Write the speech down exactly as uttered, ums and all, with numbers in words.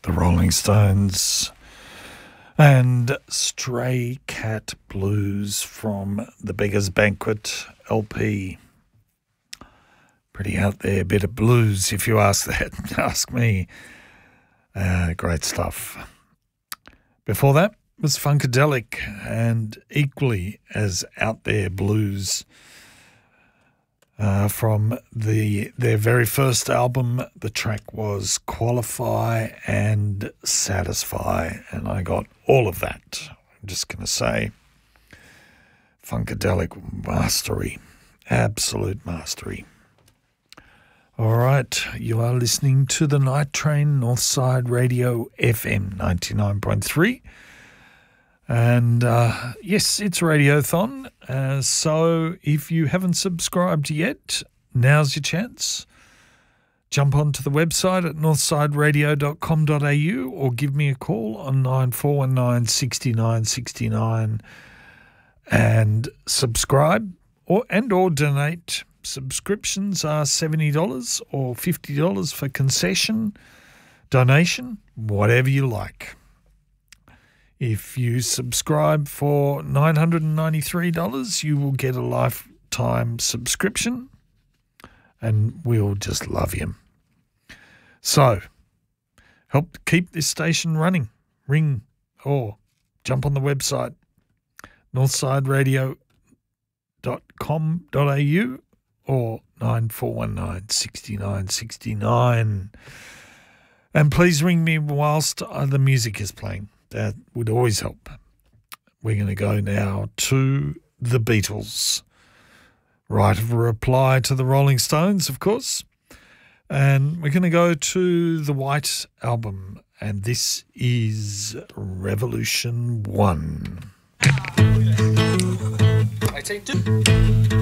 the Rolling Stones, and Stray Cat Blues from the Beggar's Banquet L P. Pretty out there bit of blues, if you ask that. Ask me. Uh, great stuff. Before that was Funkadelic, and equally as out there blues uh, from the their very first album. The track was Qualify and Satisfy, and I got all of that. I'm just going to say Funkadelic mastery, absolute mastery. All right, you are listening to the Night Train, Northside Radio F M ninety-nine point three. And uh, yes, it's Radiothon. Uh, so if you haven't subscribed yet, now's your chance. Jump onto the website at northside radio dot com dot a u or give me a call on nine four one nine, six nine six nine and subscribe or and or donate. Subscriptions are seventy dollars or fifty dollars for concession, donation, whatever you like. If you subscribe for nine hundred ninety-three dollars, you will get a lifetime subscription, and we'll just love you. So, help keep this station running. Ring or jump on the website, northside radio dot com dot a u or nine four one nine, six nine six nine. And please ring me whilst uh, the music is playing. That would always help. We're going to go now to the Beatles. Right of a reply to the Rolling Stones, of course. And we're going to go to the White Album. And this is Revolution One. I take two.